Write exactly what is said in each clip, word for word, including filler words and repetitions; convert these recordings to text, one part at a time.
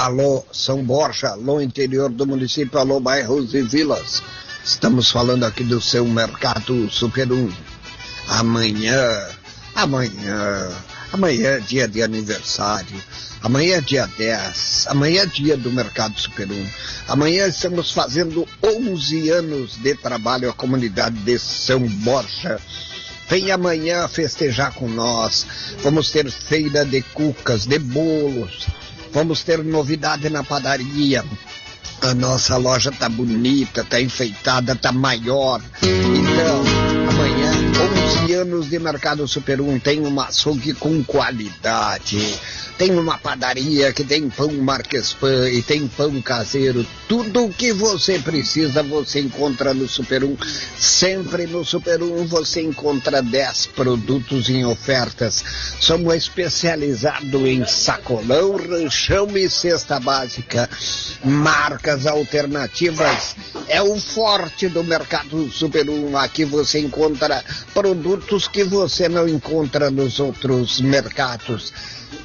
Alô, São Borja, alô, interior do município, alô, bairros e vilas. Estamos falando aqui do seu Mercado Super um. Amanhã, amanhã, amanhã é dia de aniversário. Amanhã é dia dez, amanhã é dia do Mercado Super um. Amanhã estamos fazendo onze anos de trabalho à comunidade de São Borja. Vem amanhã festejar com nós. Vamos ter feira de cucas, de bolos. Vamos ter novidade na padaria. A nossa loja tá bonita, tá enfeitada, tá maior. Então, amanhã, onze anos de Mercado Super um. Tem uma açougue com qualidade. Tem uma padaria que tem pão Marques Pan e tem pão caseiro. Tudo o que você precisa você encontra no Super um. Sempre no Super um você encontra dez produtos em ofertas. Somos especializados em sacolão, ranchão e cesta básica. Marcas alternativas. É o forte do Mercado Super um. Aqui você encontra produtos que você não encontra nos outros mercados.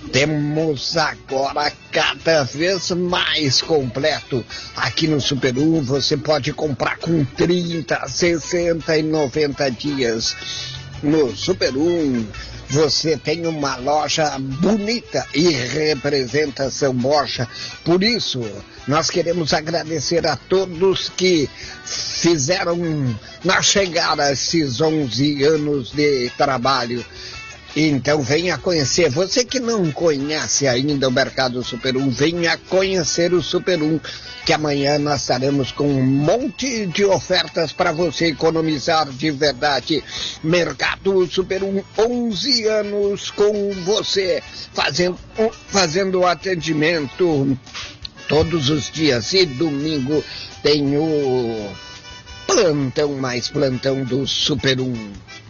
Temos agora cada vez mais completo. Aqui no Super um você pode comprar com trinta, sessenta e noventa dias. No Super um você tem uma loja bonita e representa São Borja. Por isso, nós queremos agradecer a todos que fizeram na chegada esses onze anos de trabalho. Então venha conhecer, você que não conhece ainda o Mercado Super um, venha conhecer o Super um, que amanhã nós estaremos com um monte de ofertas para você economizar de verdade. Mercado Super um, onze anos com você, fazendo, fazendo atendimento todos os dias, e domingo tem o plantão mais plantão do Super um.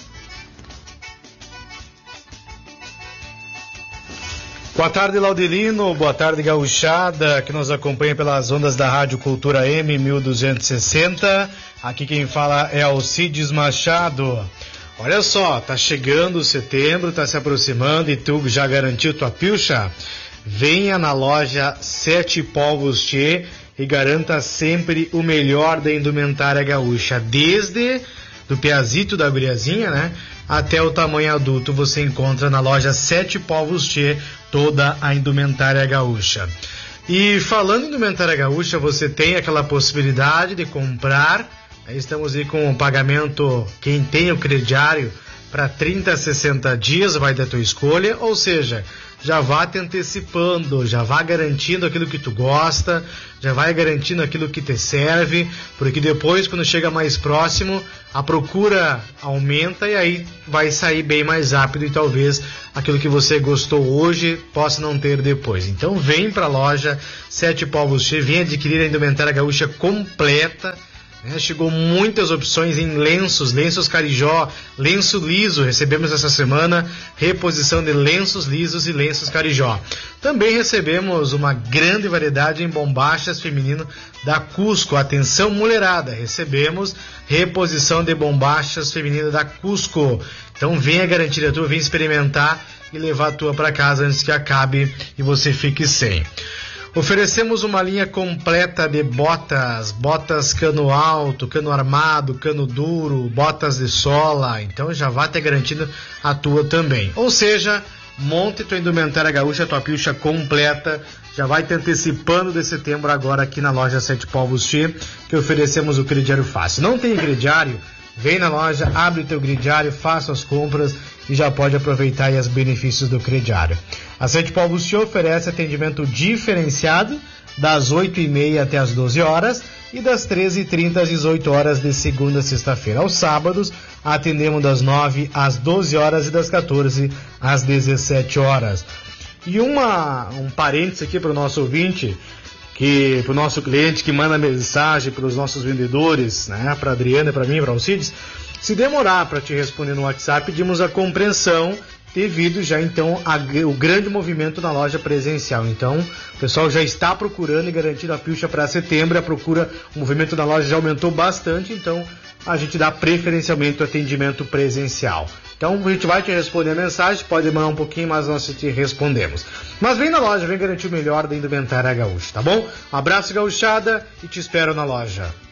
Boa tarde, Laudelino, boa tarde, gauchada, que nos acompanha pelas ondas da Rádio Cultura M mil duzentos e sessenta. Aqui quem fala é Alcides Machado. Olha só, tá chegando setembro, tá se aproximando e tu já garantiu tua pilcha? Venha na loja Sete Povos Tchê e garanta sempre o melhor da indumentária gaúcha, desde do piazito da guriazinha, né? Até o tamanho adulto você encontra na loja Sete Povos Tchê toda a indumentária gaúcha. E falando em indumentária gaúcha, você tem aquela possibilidade de comprar, aí estamos aí com o pagamento, quem tem o crediário, para trinta, sessenta dias, vai da tua escolha, ou seja, já vá te antecipando, já vá garantindo aquilo que tu gosta, já vai garantindo aquilo que te serve, porque depois, quando chega mais próximo, a procura aumenta e aí vai sair bem mais rápido e talvez aquilo que você gostou hoje possa não ter depois. Então vem para a loja Sete Povos Tchê, vem adquirir a indumentária gaúcha completa. É, chegou muitas opções em lenços, lenços carijó, lenço liso, recebemos essa semana reposição de lenços lisos e lenços carijó. Também recebemos uma grande variedade em bombachas feminino da Cusco. Atenção, mulherada, recebemos reposição de bombachas feminino da Cusco. Então venha garantir a tua, venha experimentar e levar a tua para casa antes que acabe e você fique sem. Oferecemos uma linha completa de botas, botas cano alto, cano armado, cano duro, botas de sola, então já vai ter garantido a tua também. Ou seja, monte tua indumentária gaúcha, tua pilcha completa, já vai te antecipando de setembro agora aqui na loja Sete Povos Tchê, que oferecemos o crediário fácil. Não tem crediário? Vem na loja, abre o teu crediário, faça as compras e já pode aproveitar aí os benefícios do crediário. A Sete Povos Tchê oferece atendimento diferenciado das oito e meia até as doze horas e das treze e trinta às dezoito horas de segunda a sexta-feira. Aos sábados, atendemos das nove às doze horas e das quatorze às dezessete horas. E uma, um parênteses aqui para o nosso ouvinte, que para o nosso cliente que manda mensagem para os nossos vendedores, né, para a Adriana, para mim, para o Alcides, se demorar para te responder no WhatsApp, pedimos a compreensão devido já então ao grande movimento na loja presencial. Então, o pessoal já está procurando e garantindo a pilcha para setembro, a procura, o movimento da loja já aumentou bastante, então a gente dá preferencialmente o atendimento presencial. Então a gente vai te responder a mensagem, pode demorar um pouquinho, mas nós te respondemos. Mas vem na loja, vem garantir o melhor da indumentaria gaúcha, tá bom? Um abraço, gauchada, e te espero na loja.